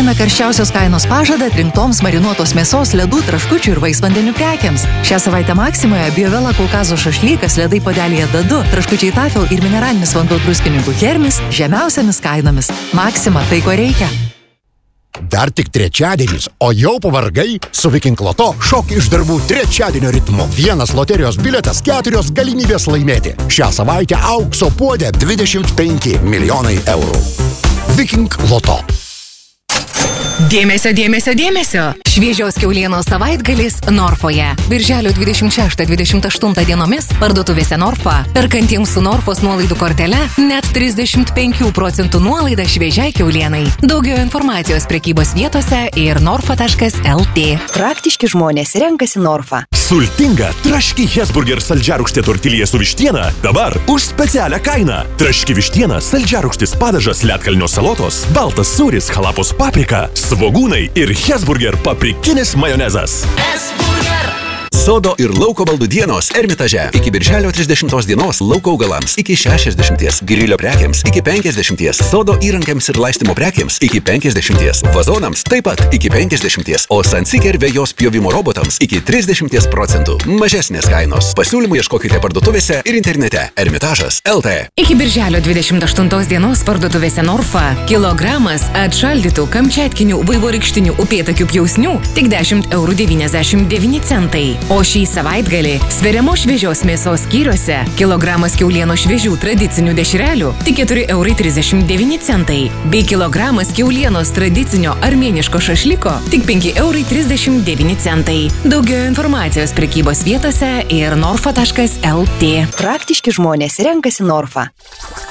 Tęsiame karščiausios kainos pažadą atrinktoms marinuotos mėsos, ledų, traškučių ir vaisvandenių prekiams. Šią savaitę Maksimoje Biovela Kaukazo šašlykas, ledai puodelyje D2, traškučiai Tafel ir mineralinis vanduo druskininkų Hermis žemiausiamis kainomis. Maksima, tai ko reikia. Dar tik trečiadienis, o jau pavargai? Su Viking Loto šok iš darbų trečiadienio ritmu. Vienas loterijos bilietas, 4 galimybės laimėti. Šią savaitę aukso puodė 25 milijonai eurų. Viking Loto. Dėmesio, dėmesio, dėmesio! Šviežios kiaulienos savaitgalis Norfoje. Birželio 26-28 dienomis parduotuvėse Norfa. Perkantiems su Norfos nuolaidų kortele net 35% nuolaida šviežiai kiaulienai. Daugiau informacijos prekybos vietose ir norfa.lt. Praktiški žmonės renkasi Norfa. Sultinga traški Hesburger saldžiarūgštė tortilija su vištiena dabar už specialią kainą. Traški vištiena, saldžiarūgštis padažas, ledkalnio salotos, baltas sūris, halapos paprika, svogūnai ir Hesburger paprikinis majonezas. Sodo ir lauko baldų dienos Ermitaže. Iki birželio 30 dienos lauko augalams iki 60, grilio prekiams iki 50, sodo įrankiams ir laistymo prekiams iki 50, vazonams taip pat iki 50, o Sunseeker vejos pjovimo robotams iki 30%. Mažesnės kainos. Pasiūlymų ieškokite parduotuvėse ir internete Ermitažas LT. Iki birželio 28 dienos parduotuvėse Norfa kilogramas atšaldytų kamčiatkinių vaivorykštinių upėtakių pjausnių tik 10,99 €. O šį savaitgalį sveriamo šviežios mėsos skyriuose kilogramas kiaulieno šviežių tradicinių dešrelių tik 4,39 € bei kilogramas kiaulienos tradicinio armėniško šašliko tik 5,39 €. Daugiau informacijos prekybos vietose ir norfa.lt. Praktiški žmonės renkasi Norfa.